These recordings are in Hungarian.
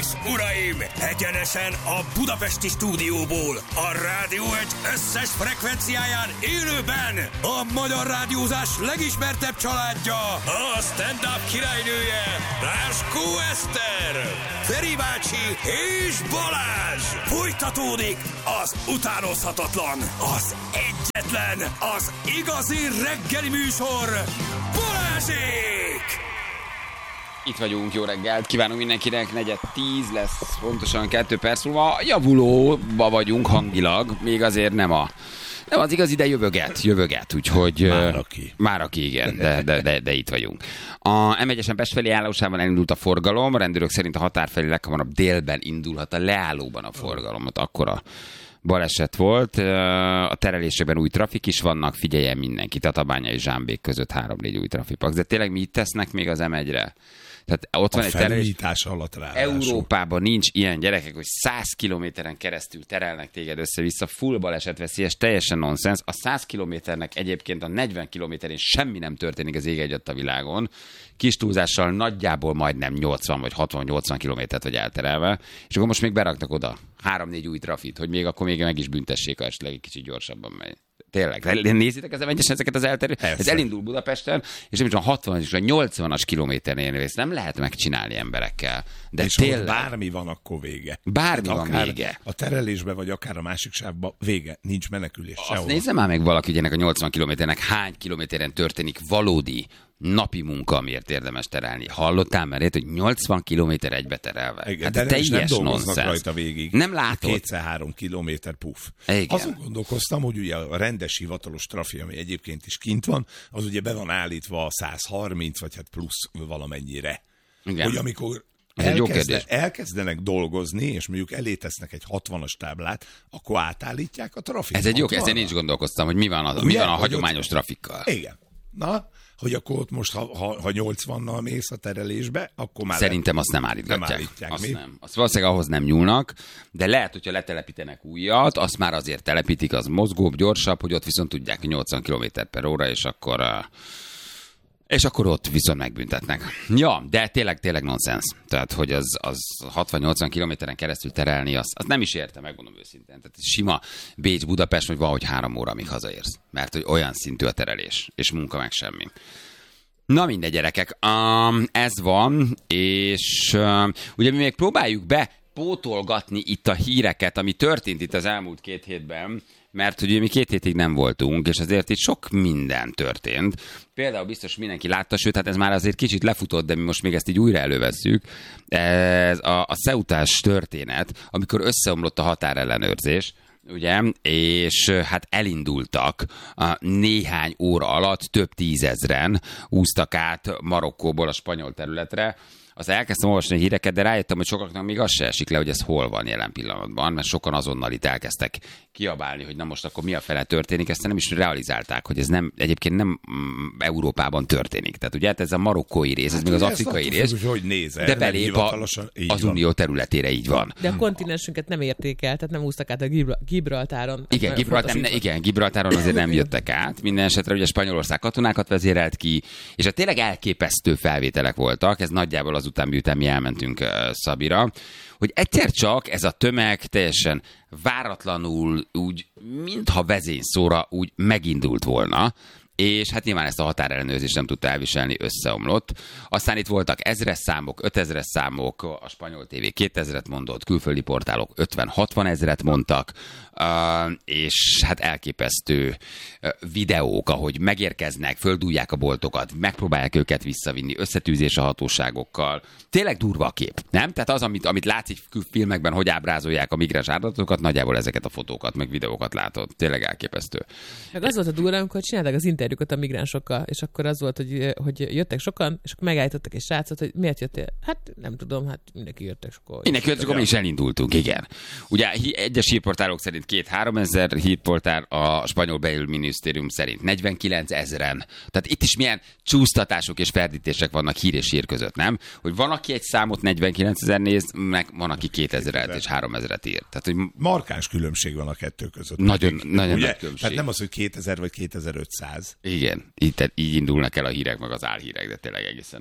és uraim, egyenesen a budapesti stúdióból, a Rádió Egy összes frekvenciáján élőben a magyar rádiózás legismertebb családja, a stand-up királynője, Ráskó Eszter, Feri bácsi és Balázs. Folytatódik az utánozhatatlan, az egyetlen, az igazi reggeli műsor, Balázsék! Itt vagyunk, jó reggelt, kívánunk mindenkinek, 9:10 lesz, pontosan 2 perc múlva, javulóba vagyunk hangilag, még azért nem az igazi, de jövöget, úgyhogy... Már aki, igen, de itt vagyunk. A M1-esen Pest felé állósában elindult a forgalom, a rendőrök szerint a határ felé leghamarabb délben indulhat a leállóban a forgalom, akkora baleset volt. A terelésében új trafik is vannak, figyeljen mindenki, Tatabánya és Zsámbék között 3-4 új trafikpak. De tényleg mit tesznek még az M1-re? Tehát ott van egy felújítás alatt ráadásul. Európában nincs ilyen, gyerekek, hogy 100 kilométeren keresztül terelnek téged össze-vissza, full balesetveszélyes, teljesen nonsens. A 100 kilométernek egyébként a 40 kilométerén semmi nem történik az ég egyatt a világon. Kis túlzással nagyjából majdnem 80 vagy 60-80 kilométert vagy elterelve, és akkor most még beraktak oda 3-4 új trafit, hogy még akkor még meg is büntessék, ha esetleg egy kicsit gyorsabban megy. Tényleg, nézitek az M1-esen ezeket az elterült? Ez elindul Budapesten, és nem csak a 60-as és a 80-as kilométernél rész. Nem lehet megcsinálni emberekkel. De és tényleg... bármi van, akkor vége. Bármi van vége. A terelésbe, vagy akár a másik sávba vége. Nincs menekülés sehol. Azt nézzem már meg valaki, hogy ennek a 80 kilométernek hány kilométeren történik valódi napi munka, amiért érdemes terelni. Hallottál már hogy 80 kilométer egybe terelve? Igen, hát de nem dolgoznak rajta végig. Nem látod. 2-3 kilométer puff. Igen. Azon gondolkoztam, hogy ugye a rendes hivatalos trafi, ami egyébként is kint van, az ugye be van állítva a 130, vagy hát plusz valamennyire. Igen. Hogy amikor elkezdenek dolgozni, és mondjuk elé tesznek egy 60-as táblát, akkor átállítják a trafikot. Ez egy jó, ezért én is gondolkoztam, hogy mi van a hagyományos trafikkal. Igen. Na, hogy akkor ott most, ha 80-nal mész a terelésbe, akkor már... Szerintem azt nem állítgatják. Azt valószínűleg ahhoz nem nyúlnak, de lehet, hogyha letelepítenek újat, azt már azért telepítik, az mozgóbb, gyorsabb, hogy ott viszont tudják, hogy 80 km/h, és akkor ott viszont megbüntetnek. Ja, de tényleg nonsens. Tehát, hogy az 60-80 kilométeren keresztül terelni, azt nem is értem, megmondom őszintén. Tehát sima Bécs-Budapest, hogy valahogy 3 óra, amíg hazaérsz. Mert hogy olyan szintű a terelés, és munka meg semmi. Na mindegy, gyerekek, ez van, és ugye mi még próbáljuk bepótolgatni itt a híreket, ami történt itt az elmúlt 2 hétben, mert ugye mi 2 hétig nem voltunk, és azért itt sok minden történt. Például biztos mindenki látta, sőt, hát ez már azért kicsit lefutott, de mi most még ezt így újra elővesszük. Ez a Ceutás történet, amikor összeomlott a határellenőrzés, ugye, és hát elindultak néhány óra alatt, több 10 000-en úsztak át Marokkóból a spanyol területre. Az elkezdtem olvasni a híreket, de rájöttem, hogy sokaknak még az se esik le, hogy ez hol van jelen pillanatban, mert sokan azonnal itt elkezdtek kiabálni, hogy na most akkor mi a fele történik, ezt nem is realizálták, hogy ez egyébként nem Európában történik. Tehát ugye ez a marokkói rész, ez még az afrikai rész, hogy nézel, de belép az unió területére, így van. De a kontinensünket nem érték el, tehát nem úsztak át a Gibraltáron. Igen, Gibraltáron azért nem jöttek át. Minden esetre ugye Spanyolország katonákat vezérelt ki, és a tényleg elképesztő felvételek voltak, ez nagyjából azután, miután mi elmentünk Szabira, hogy egyszer csak ez a tömeg teljesen váratlanul, úgy, mintha vezényszóra úgy megindult volna, és hát nyilván ezt a határellenőrzést nem tudta elviselni, összeomlott. Aztán itt voltak 1000-es számok, 5000-es számok, a Spanyol TV 2000-et mondott, külföldi portálok 50-60 000-et mondtak, és hát elképesztő videók, ahogy megérkeznek, földújják a boltokat, megpróbálják őket visszavinni, összetűzés a hatóságokkal. Tényleg durva a kép, nem? Tehát az, amit látszik filmekben, hogy ábrázolják a migráns áldozatokat, nagyjából ezeket a fotókat, meg videókat látod. Tényleg elképesztő. Meg az volt a durva, amikor csinálták az interjúkat a migránsokkal, és akkor az volt, hogy jöttek sokan, és akkor megállítottak egy srácot, hogy miért jöttél? Hát nem tudom, hát mindenki jöttek sokan. Mindenki jöttek, akkor mi is elindultunk, igen. Ugye egyes hírportálok szerint 2-3 ezer hírportál, a spanyol belügyminisztérium szerint 49 000-en. Tehát itt is milyen csúsztatások és ferdítések vannak hír és hír között, nem? Hogy van, aki egy számot 49 000 néz, meg van, aki 2000-et és 3000-et ír. Tehát, hogy markáns különbség van a kettő között. Nagyon nagy különbség. Tehát nem az, hogy 2000 vagy 2500. Igen, így indulnak el a hírek, meg az álhírek, de tényleg egészen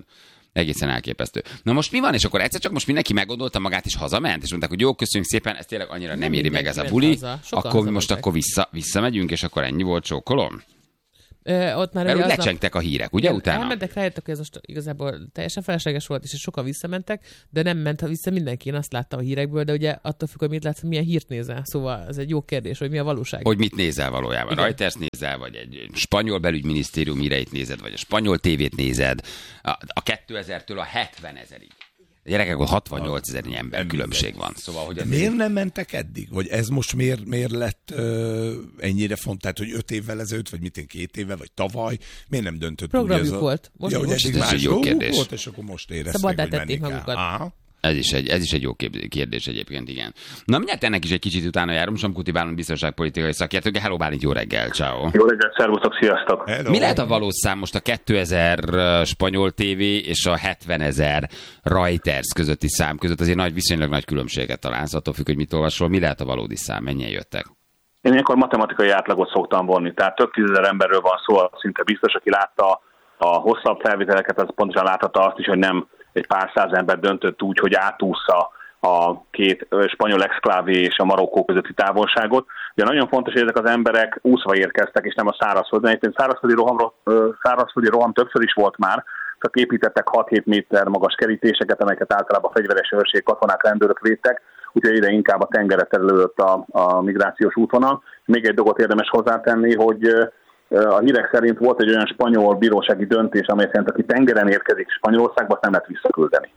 Egészen elképesztő. Na most mi van, és akkor egyszer csak most mindenki meggondolta magát, és hazament, és mondták, hogy jó, köszönjük szépen, ez tényleg annyira nem éri meg ez a buli, akkor mi most akkor visszamegyünk, és akkor ennyi volt, csókolom? Ott már mert úgy lecsengtek a hírek, ugye utána? Elmentek, rájöttek, hogy ez most igazából teljesen felesleges volt, és sokan visszamentek, de nem ment vissza mindenki. Én azt láttam a hírekből, de ugye attól függ, hogy mit látsz, milyen hírt nézel. Szóval ez egy jó kérdés, hogy mi a valóság. Hogy mit nézel valójában? Reuters nézel, vagy egy spanyol belügyminisztérium híreit nézed, vagy a spanyol tévét nézed, a 2000-től a 70 000-ig. A gyerekek, 68 000 ember különbség van. Szóval, hogy miért nem mentek eddig? Vagy ez most miért lett ennyire fontos? Tehát, hogy 5 évvel ezelőtt, vagy 2 éve, vagy tavaly, miért nem döntött? Programjuk volt. Most ez egy jó kérdés. Volt, és akkor most érezték, hogy menni kell. Ez is egy jó kérdés egyébként, igen. Na, mindjárt ennek is egy kicsit utána járunk. Somkuti Bálint biztonságpolitikai szakértő. Hello Bálint, jó reggel, ciao. Jó reggel, szervusztok, sziasztok. Hello. Mi lehet a valós szám most a 2000 spanyol TV és a 70 000 Reuters közötti szám között? Azért viszonylag nagy különbséget találsz, attól függ, hogy mit olvasol. Mi lehet a valódi szám? Mennyien jöttek? Én ilyenkor matematikai átlagot szoktam vonni, tehát több tízezer emberről van szó, szinte biztos, aki látta a hosszabb felvételeket, az pontosan láthatta azt is, hogy nem egy pár száz ember döntött úgy, hogy átúszza a két spanyol exklávé és a Marokkó közötti távolságot. Ugye nagyon fontos, hogy ezek az emberek úszva érkeztek, és nem a szárazföldön. Egyébként szárazföldi roham többször is volt már, csak építettek 6-7 méter magas kerítéseket, amelyeket általában fegyveres őrség, katonák, rendőrök védtek, úgyhogy ide inkább a tengeret terülődött a migrációs útvonal. Még egy dolgot érdemes hozzátenni, hogy a hírek szerint volt egy olyan spanyol bírósági döntés, amely szerint aki tengeren érkezik Spanyolországba, azt nem lehet visszaküldeni.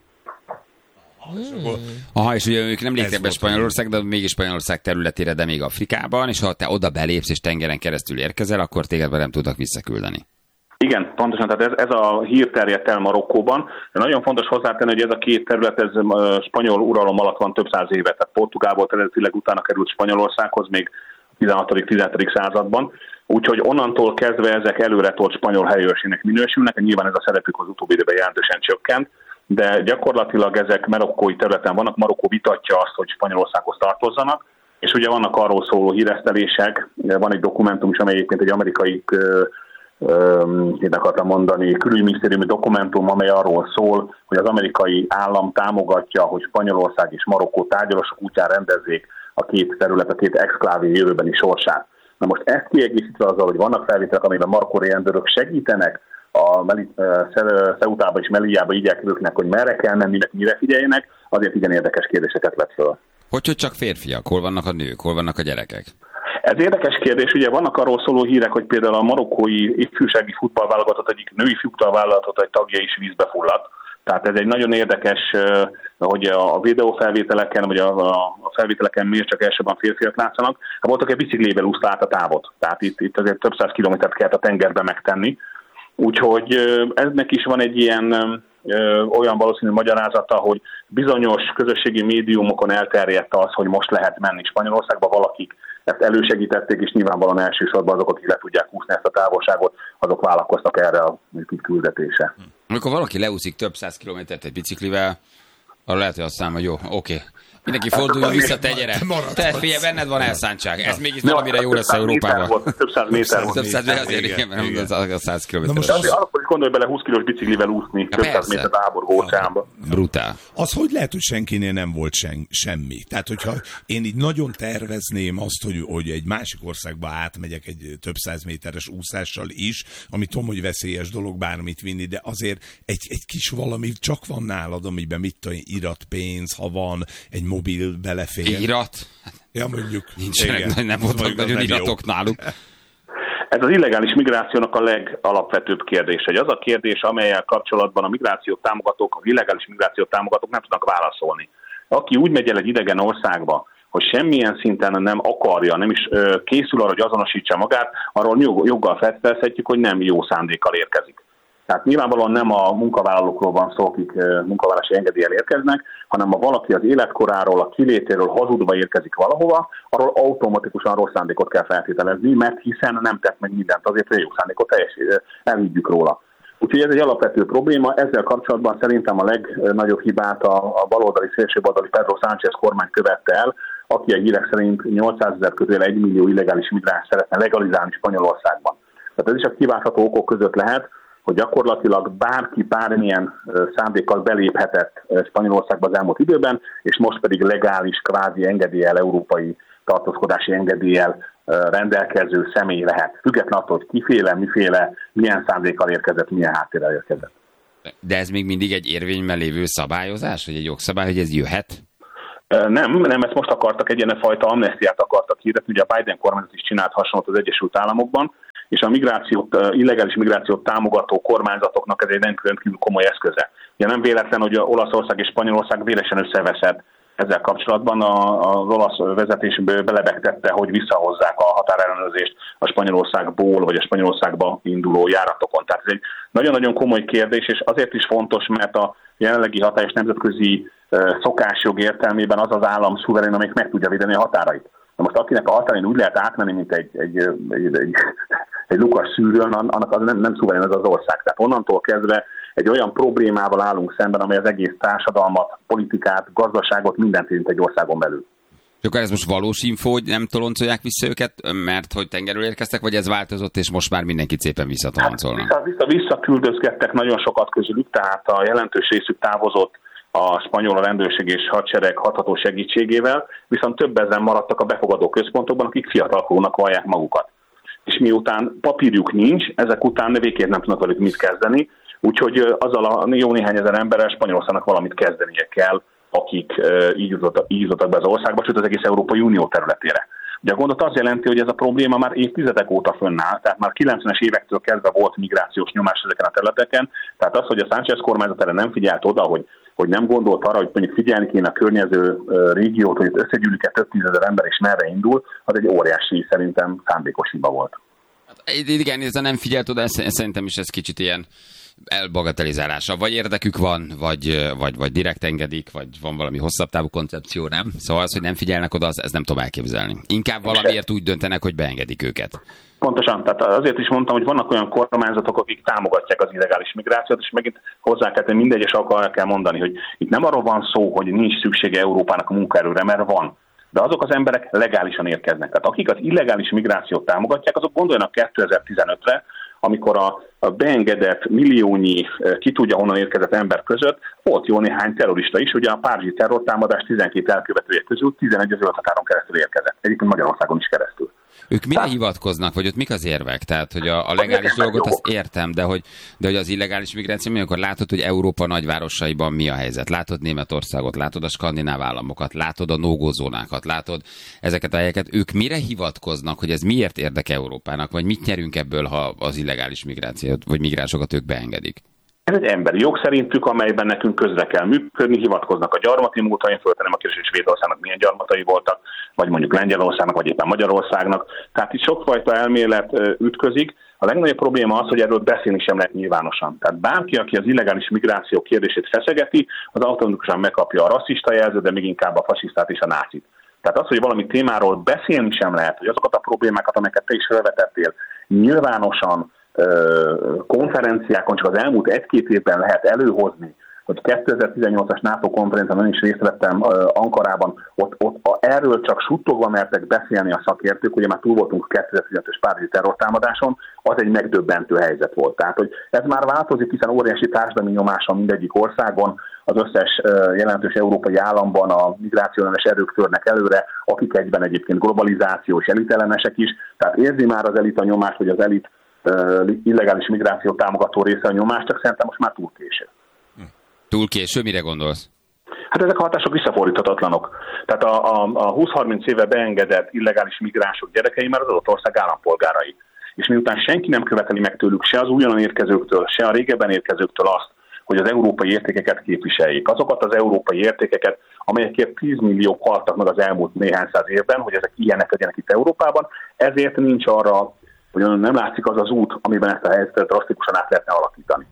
Aha, és ugye ők nem léptek be Spanyolország, de mégis Spanyolország területére, de még Afrikában, és ha te oda belépsz és tengeren keresztül érkezel, akkor téged nem tudnak visszaküldeni. Igen, pontosan, tehát ez a hír terjedt el Marokkóban, de nagyon fontos hozzátenni, hogy ez a két terület, ez spanyol uralom alatt van több száz éve, tehát Portugálból eredetileg utána került Spanyolországhoz még 16.-17. században, úgyhogy onnantól kezdve ezek előretolt spanyol helyőrségnek minősülnek, nyilván ez a szerepük az utóbbi időben jelentősen csökkent, de gyakorlatilag ezek marokkói területen vannak, Marokkó vitatja azt, hogy Spanyolországhoz tartozzanak, és ugye vannak arról szóló híresztelések, van egy dokumentum is, amely egyébként egy amerikai én akartam mondani, külügyminisztériumi dokumentum, amely arról szól, hogy az amerikai állam támogatja, hogy Spanyolország és Marokkó tárgyalások útján rendezzék a két terület, a két exklávé jövőbeni sorsát. Na most ezt kiegészítve azzal, hogy vannak felvételek, amiben marokkói rendőrök segítenek a Ceutába és Melillába így elkerülnek, hogy merre kell menni, mire figyeljenek, azért igen érdekes kérdéseket vett föl. Hogy csak férfiak? Hol vannak a nők? Hol vannak a gyerekek? Ez érdekes kérdés, ugye vannak arról szóló hírek, hogy például a marokkói ifjúsági futballválogatott egyik női futballválogatott egy tagja is vízbe fulladt. Tehát ez egy nagyon érdekes, hogy a videófelvételeken, vagy a felvételeken miért csak elsőben férfiak látszanak. Voltak egy biciklével úszta át a távot, tehát itt azért több száz kilométert kellett a tengerbe megtenni. Úgyhogy ennek is van egy ilyen olyan valószínű magyarázata, hogy bizonyos közösségi médiumokon elterjedt az, hogy most lehet menni Spanyolországba, valakik ezt elősegítették, és nyilvánvalóan elsősorban azok, akik le tudják úszni ezt a távolságot, azok vállalkoztak erre a küldetése. Amikor valaki leúszik több száz kilométert egy biciklivel, arra lehet, hogy azt számol, hogy jó, oké. Mindenki forduljon vissza, te gyere. Te figyelj, benned van elszántság. Ez mégis valamire jó lesz Európában. Több száz méter volt. Több száz méter, azért igen, mert nem az 100 kilométeres. Akkor is gondolj bele 20 kilós biciklivel úszni, több száz méter áborgó óceánba. Brutál. Az hogy lehet, hogy senkinél nem volt semmi? Tehát, hogyha én így nagyon tervezném azt, hogy egy másik országba átmegyek egy több száz méteres úszással is, ami tudom, hogy veszélyes dolog bármit vinni, de azért egy kis valami csak van nálad, amiben mit tudom, irat, pénz, ha van, egy mobil belefér. Irat? Ja, mondjuk. Nincsenek, nem voltak nagyon iratok náluk. Ez az illegális migrációnak a legalapvetőbb kérdés. Hogy az a kérdés, amellyel kapcsolatban a migrációt támogatók, az illegális migrációt támogatók nem tudnak válaszolni. Aki úgy megy el egy idegen országba, hogy semmilyen szinten nem akarja, nem is készül arra, hogy azonosítsa magát, arról joggal feltételezhetjük, hogy nem jó szándékkal érkezik. Tehát nyilvánvalóan nem a munkavállalókról van szó, akik munkavállalási engedéllyel érkeznek, hanem ha valaki az életkoráról, a kilétéről hazudva érkezik valahova, arról automatikusan rossz szándékot kell feltételezni, mert hiszen nem tett meg mindent azért, hogy a jó szándékot elhiggyük róla. Úgyhogy ez egy alapvető probléma, ezzel kapcsolatban szerintem a legnagyobb hibát a baloldali, szélsőbaloldali Pedro Sánchez kormány követte el, aki a hírek szerint 800 000 közül 1 millió illegális migráns szeretne legalizálni Spanyolországban. Tehát ez is a kiváltható okok között lehet, hogy gyakorlatilag bárki bármilyen szándékkal beléphetett Spanyolországba az elmúlt időben, és most pedig legális kvázi engedéllyel, európai tartózkodási engedéllyel rendelkező személy lehet. Független attól, hogy kiféle, miféle, milyen szándékkal érkezett, milyen háttérrel érkezett. De ez még mindig egy érvényben lévő szabályozás, vagy egy jogszabály, hogy ez jöhet? Nem, ezt most akartak, egy ilyen fajta amnestiát akartak hirdetni. Ugye a Biden kormányzat is csinált hasonlót az Egyesült Államokban, és a illegális migrációt támogató kormányzatoknak ez egy rendkívül komoly eszköze. Ugye nem véletlen, hogy Olaszország és Spanyolország véresen összeveszett ezzel kapcsolatban. Az olasz vezetés belebegtette, hogy visszahozzák a határellenőrzést a Spanyolországból, vagy a Spanyolországba induló járatokon. Tehát ez egy nagyon-nagyon komoly kérdés, és azért is fontos, mert a jelenlegi hatályos nemzetközi szokásjog értelmében az az állam szuverén, amelyik meg tudja védeni a határait. Na most akinek a határain úgy lehet átmenni, mint egy lukas szűrőn, annak az nem szuverén ez az ország. Tehát onnantól kezdve egy olyan problémával állunk szemben, amely az egész társadalmat, politikát, gazdaságot, mindent érint egy országon belül. És akkor ez most valós info, hogy nem toloncolják vissza őket, mert hogy tengerről érkeztek, vagy ez változott, és most már mindenkit szépen visszatoloncolnak? Hát visszaküldözgettek nagyon sokat közülük, tehát a jelentős részük távozott a spanyol rendőrség és hadsereg hatható segítségével, viszont több ezren maradtak a befogadó központokban, akik fiatalkorúnak vallják magukat. És miután papírjuk nincs, ezek után végképp nem tudnak velük mit kezdeni, úgyhogy azzal a jó néhány ezer emberrel Spanyolországnak valamit kezdenie kell, akik így jutottak be az országba, sőt az egész Európai Unió területére. Ugye a gondot az jelenti, hogy ez a probléma már évtizedek óta fönnáll, tehát már 90-es évektől kezdve volt migrációs nyomás ezeken a területeken, tehát az, hogy a Sánchez kormányzat erre nem figyelt oda, hogy nem gondolt arra, hogy mondjuk figyelni kéne a környező régiót, hogy összegyűlik-e több tízezer ember és merre indul, az egy óriási, szerintem szándékos hiba volt. Igen, ez nem figyelt oda, szerintem is ez kicsit ilyen elbagatelizálása. Vagy érdekük van, vagy direkt engedik, vagy van valami hosszabb távú koncepció, nem? Szóval az, hogy nem figyelnek oda, ez nem tudom elképzelni. Inkább valamiért úgy döntenek, hogy beengedik őket. Pontosan, tehát azért is mondtam, hogy vannak olyan kormányzatok, akik támogatják az illegális migrációt, és megint hozzá kell tenni, mindegyes alkalommal kell mondani, hogy itt nem arról van szó, hogy nincs szüksége Európának a munkaerőre, mert van. De azok az emberek legálisan érkeznek. Tehát akik az illegális migrációt támogatják, azok gondoljanak 2015-re, amikor a beengedett milliónyi ki tudja honnan érkezett ember között volt jó néhány terrorista is, ugye a párizsi terrortámadás 12 elkövetője közül 11 az határon keresztül érkezett. Egyébként Magyarországon is keresztül. Ők mire hivatkoznak, vagy ott mik az érvek? Tehát, hogy a legális dolgot azt értem, de hogy az illegális migráció, amikor látod, hogy Európa nagyvárosaiban mi a helyzet? Látod Németországot, látod a skandináv államokat, látod a no-go-zónákat, látod ezeket a helyeket. Ők mire hivatkoznak, hogy ez miért érdeke Európának, vagy mit nyerünk ebből, ha az illegális migrációt, vagy migránsokat ők beengedik? Ez egy emberi jog szerintük, amelyben nekünk közre kell működni, hivatkoznak a gyarmati múltra, én föltenem a kérdést, hogy Svédországnak milyen gyarmatai voltak, vagy mondjuk Lengyelországnak, vagy éppen Magyarországnak. Tehát itt sokfajta elmélet ütközik. A legnagyobb probléma az, hogy erről beszélni sem lehet nyilvánosan. Tehát bárki, aki az illegális migráció kérdését feszegeti, az automatikusan megkapja a rasszista jelzőt, de még inkább a fasisztát és a nácit. Tehát az, hogy valami témáról beszélni sem lehet, hogy azokat a problémákat, amelyeket te is felvetettél, nyilvánosan konferenciákon csak az elmúlt 1-2 évben lehet előhozni, hogy 2018-as NATO konferencián is részt vettem Ankarában, ott erről csak suttogva mertek beszélni a szakértők, ugye már túl voltunk 2015-ös párizsi terrortámadáson, az egy megdöbbentő helyzet volt. Tehát, hogy ez már változik, hiszen óriási társadalmi nyomáson mindegyik országon, az összes jelentős európai államban a migrációellenes erők törnek előre, akik egyben egyébként globalizációs elitellenesek is, tehát érzi már az elit a nyomást, hogy az elit illegális migráció támogató része a nyomás, csak szerintem most már túl késő. Túl késő? Mire gondolsz? Hát ezek a hatások visszafordíthatatlanok. Tehát a 20-30 éve beengedett illegális migránsok gyerekei már az adott ország állampolgárai. És miután senki nem követeli meg tőlük se az újonnan érkezőktől, se a régebben érkezőktől azt, hogy az európai értékeket képviseljék. Azokat az európai értékeket, amelyekért 10 milliók haltak meg az elmúlt néhány száz évben, hogy ezek ilyenek legyenek itt Európában, ezért nincs arra, hogy nem látszik az az út, amiben ezt a helyzetet drasztikusan át lehetne alakítani.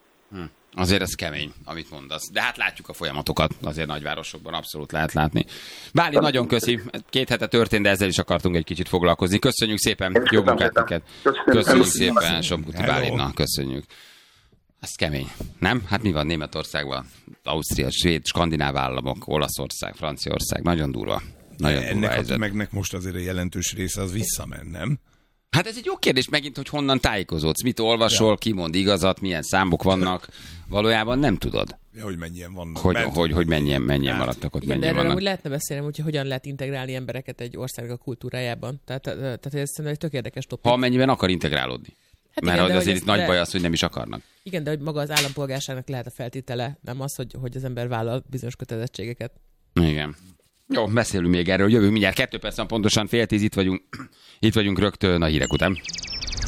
Azért ez kemény, amit mondasz. De hát látjuk a folyamatokat, azért nagyvárosokban abszolút lehet látni. Báli, nagyon köszi. 2 hete történt, de ezzel is akartunk egy kicsit foglalkozni. Köszönjük szépen, jó munkát neked. Köszönjük szépen, Somkuti Bálinnak, köszönjük. Ez kemény, nem? Hát mi van Németországban? Ausztria, Svéd, skandináv államok, Olaszország, Franciaország, nagyon durva. Nagyon durva ennek helyzet. a tömegnek most azért a jelentős része az visszament, nem? Hát ez egy jó kérdés megint, hogy honnan tájékozódsz, mit olvasol, ki mond igazat, milyen számok vannak. Valójában nem tudod. Ja, hogy mennyien vannak. Hogy mennyien maradtak ott, Igen, mennyien de erről vannak. úgy lehetne beszélni, hogy hogyan lehet integrálni embereket egy országnak a kultúrájában. Tehát ez szerintem egy tök érdekes topik. Ha amennyiben akar integrálódni. Hát Mert igen, hogy de azért hogy itt nagy ezt- baj az, hogy nem is akarnak. Igen, de hogy maga az állampolgárságnak lehet a feltétele, nem az, hogy az ember vállal bizonyos kötelezettségeket. Igen. Jó, beszélünk még erről, jövünk mindjárt 2 perc, pontosan 9:30 itt vagyunk rögtön a hírek után.